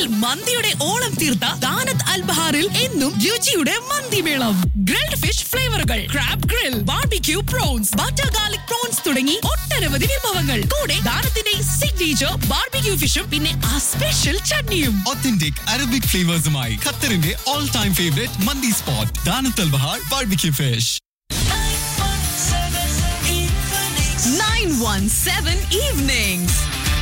മന്തിയുടെ ഓളം തീർത്ത ദാനത്ത് അൽ ബഹാറിൽ എന്നും രുചിയുടെ മന്തിമേളം. Grilled fish ഫ്ലേവറുകൾ, crab grill, barbecue prawns, butter garlic prawns തുടങ്ങി ഒട്ടനവധി വിഭവങ്ങൾ. കൂടെ ദാനത്തിന്റെ സിഗ്നേച്ചർ ബാർബിക്യൂ ഫിഷും പിന്നെ ആ സ്പെഷ്യൽ ചട്നിയും. Authentic Arabic flavors-മായി ഖത്തറിന്റെ all time favorite മന്തി സ്പോട്ട് ദാനത്ത് അൽ ബഹാർ ബാർബിക്യൂ ഫിഷ്. 917 evenings.